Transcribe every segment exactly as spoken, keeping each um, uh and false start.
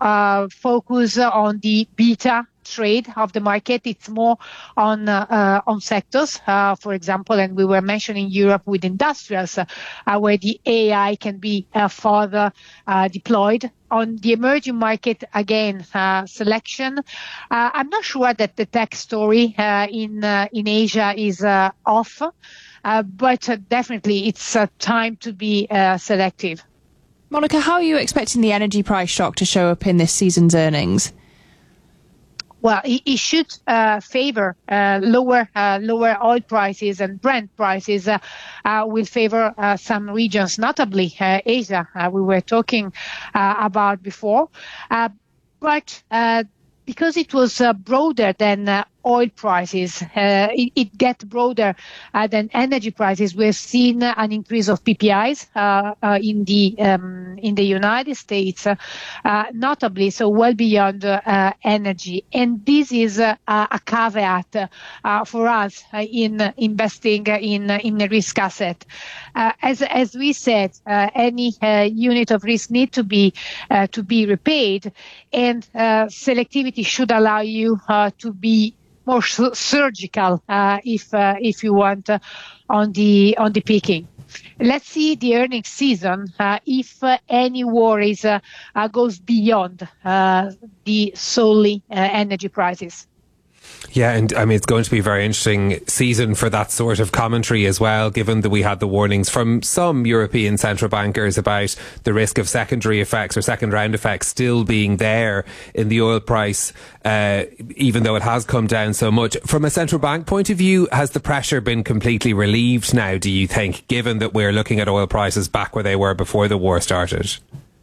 uh, focus on the beta trade of the market. It's more on uh, uh, on sectors, uh, for example, and we were mentioning Europe with industrials, uh, where the A I can be uh, further uh, deployed. On the emerging market, again, uh, selection. Uh, I'm not sure that the tech story uh, in uh, in Asia is uh, off, uh, but uh, definitely it's uh, time to be uh, selective. Monica, how are you expecting the energy price shock to show up in this season's earnings? Well, it, it should uh, favor uh, lower uh, lower oil prices, and Brent prices uh, uh, will favor uh, some regions, notably uh, Asia, uh, we were talking uh, about before. Uh, but uh, because it was uh, broader than uh, oil prices, uh, it, it gets broader uh, than energy prices. We've seen uh, an increase of P P Is uh, uh, in the um, in the United States, uh, uh, notably, so well beyond uh, energy. And this is uh, a caveat uh, for us uh, in uh, investing in uh, in a risk asset. Uh, as as we said, uh, any uh, unit of risk need to be uh, to be repaid, and uh, selectivity should allow you uh, to be more surgical, uh, if uh, if you want, uh, on the on the picking. Let's see the earnings season uh, if uh, any worries uh, uh, goes beyond uh, the solely uh, energy prices. Yeah, and I mean, it's going to be a very interesting season for that sort of commentary as well, given that we had the warnings from some European central bankers about the risk of secondary effects or second round effects still being there in the oil price, uh, even though it has come down so much. From a central bank point of view, has the pressure been completely relieved now, do you think, given that we're looking at oil prices back where they were before the war started?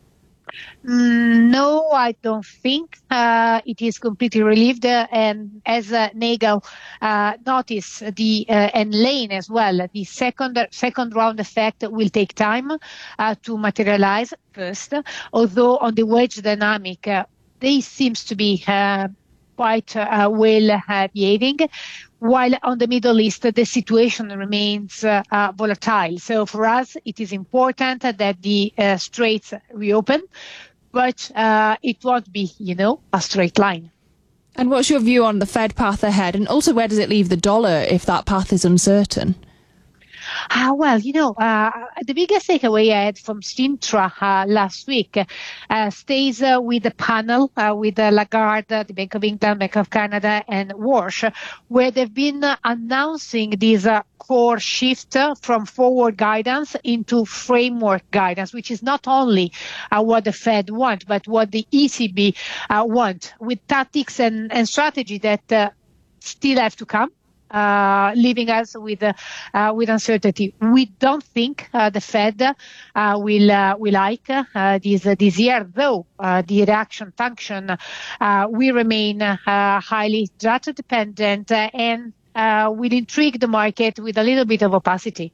No, I don't think uh, it is completely relieved. Uh, and as uh, Nagel uh, noticed, the uh, and Lane as well, the second second round effect will take time uh, to materialize first. Although on the wage dynamic, uh, they seems to be uh, quite uh, well uh, behaving. While on the Middle East, the situation remains uh, uh, volatile. So for us, it is important that the uh, straits reopen, but uh, it won't be, you know, a straight line. And what's your view on the Fed path ahead? And also, where does it leave the dollar if that path is uncertain? Uh, well, you know, uh, the biggest takeaway I had from Sintra uh, last week uh, stays uh, with the panel uh, with uh, Lagarde, the Bank of England, Bank of Canada, and Walsh, where they've been uh, announcing this uh, core shift uh, from forward guidance into framework guidance, which is not only uh, what the Fed want, but what the E C B uh, want, with tactics and, and strategy that uh, still have to come. Uh, leaving us with uh, uh, with uncertainty. We don't think uh, the Fed uh, will uh, will like uh, this uh, this year, though uh, the reaction function uh, will remain uh, highly data dependent uh, and uh, will intrigue the market with a little bit of opacity.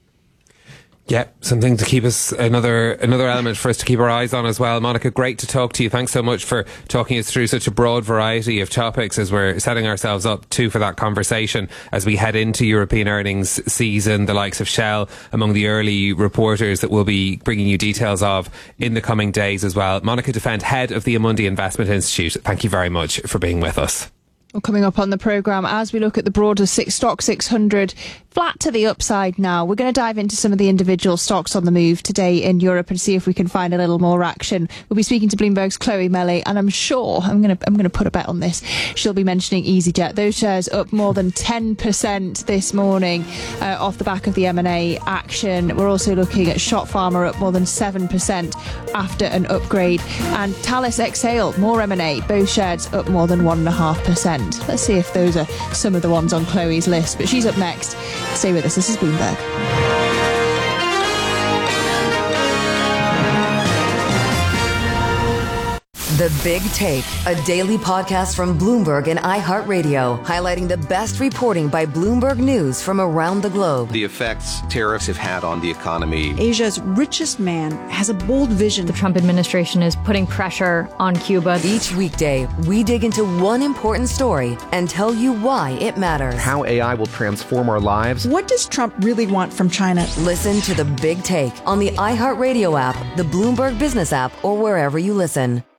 Yeah, something to keep us, another another element for us to keep our eyes on as well. Monica, great to talk to you. Thanks so much for talking us through such a broad variety of topics as we're setting ourselves up too for that conversation as we head into European earnings season, the likes of Shell among the early reporters that we'll be bringing you details of in the coming days as well. Monica Defend, head of the Amundi Investment Institute, thank you very much for being with us. Well, coming up on the programme, as we look at the broader six stock six hundred, flat to the upside now. We're going to dive into some of the individual stocks on the move today in Europe and see if we can find a little more action. We'll be speaking to Bloomberg's Chloe Mellet, and I'm sure, I'm going to I'm going to put a bet on this, she'll be mentioning EasyJet. Those shares up more than ten percent this morning uh, off the back of the M and A action. We're also looking at Schott Pharma up more than seven percent after an upgrade. And Thales Exhale, more M and A, both shares up more than one point five percent. Let's see if those are some of the ones on Chloe's list. But she's up next. Stay with us. This is Bloomberg. The Big Take, a daily podcast from Bloomberg and iHeartRadio, highlighting the best reporting by Bloomberg News from around the globe. The effects tariffs have had on the economy. Asia's richest man has a bold vision. The Trump administration is putting pressure on Cuba. Each weekday, we dig into one important story and tell you why it matters. How A I will transform our lives. What does Trump really want from China? Listen to The Big Take on the iHeartRadio app, the Bloomberg Business app, or wherever you listen.